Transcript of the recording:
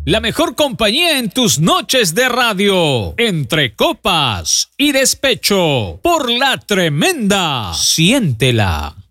La mejor compañía en tus noches de radio. Entre copas y despecho. Por La Tremenda. Siéntela.